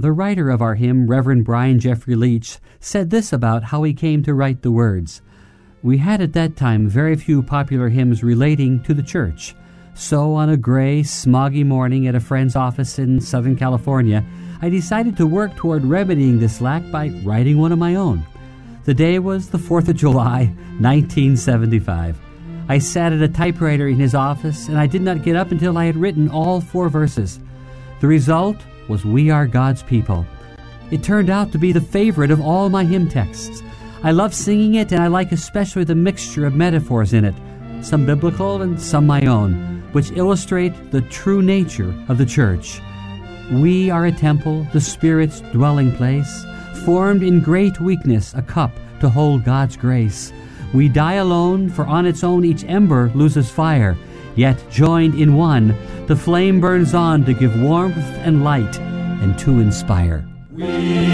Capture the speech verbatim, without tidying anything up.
The writer of our hymn, Reverend Brian Jeffrey Leach, said this about how he came to write the words. We had at that time very few popular hymns relating to the church. So on a gray, smoggy morning at a friend's office in Southern California, I decided to work toward remedying this lack by writing one of my own. The day was the fourth of July, nineteen seventy-five. I sat at a typewriter in his office, and I did not get up until I had written all four verses. The result was We Are God's People. It turned out to be the favorite of all my hymn texts. I love singing it, and I like especially the mixture of metaphors in it, some biblical and some my own, which illustrate the true nature of the church. We are a temple, the Spirit's dwelling place, formed in great weakness, a cup to hold God's grace. We die alone, for on its own each ember loses fire, yet joined in one, the flame burns on to give warmth and light and to inspire. We